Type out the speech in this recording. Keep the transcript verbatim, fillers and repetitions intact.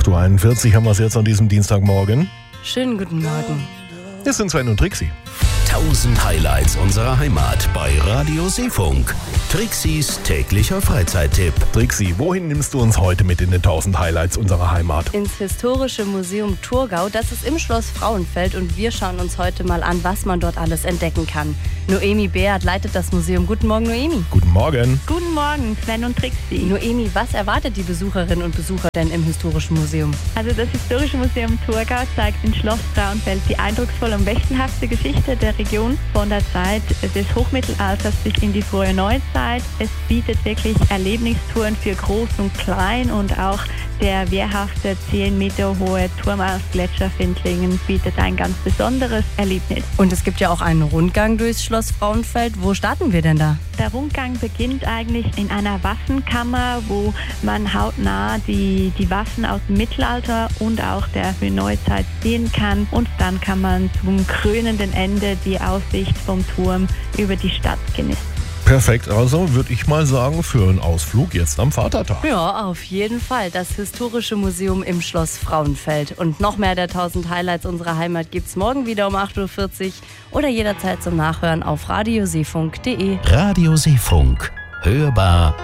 acht Uhr einundvierzig haben wir es jetzt an diesem Dienstagmorgen. Schönen guten Morgen. Wir sind Sven und Trixi. tausend Highlights unserer Heimat bei Radio Seefunk. Trixis täglicher Freizeittipp. Trixi, wohin nimmst du uns heute mit in den tausend Highlights unserer Heimat? Ins Historische Museum Thurgau, das ist im Schloss Frauenfeld, und wir schauen uns heute mal an, was man dort alles entdecken kann. Noemi Beert leitet das Museum. Guten Morgen, Noemi. Guten Morgen. Guten Morgen, Sven und Trixi. Noemi, was erwartet die Besucherinnen und Besucher denn im Historischen Museum? Also das Historische Museum Thurgau zeigt in Schloss Frauenfeld die eindrucksvolle und wechselhafte Geschichte der Region von der Zeit des Hochmittelalters bis in die frühe Neuzeit. Es bietet wirklich Erlebnistouren für Groß und Klein, und auch der wehrhafte zehn Meter hohe Turm aus Gletscherfindlingen bietet ein ganz besonderes Erlebnis. Und es gibt ja auch einen Rundgang durchs Schloss Frauenfeld. Wo starten wir denn da? Der Rundgang beginnt eigentlich in einer Waffenkammer, wo man hautnah die, die Waffen aus dem Mittelalter und auch der frühen Neuzeit sehen kann. Und dann kann man zum krönenden Ende die Aussicht vom Turm über die Stadt genießen. Perfekt, also würde ich mal sagen, für einen Ausflug jetzt am Vatertag. Ja, auf jeden Fall. Das Historische Museum im Schloss Frauenfeld. Und noch mehr der tausend Highlights unserer Heimat gibt's morgen wieder um acht Uhr vierzig oder jederzeit zum Nachhören auf radioseefunk punkt de. Radio Seefunk. Hörbar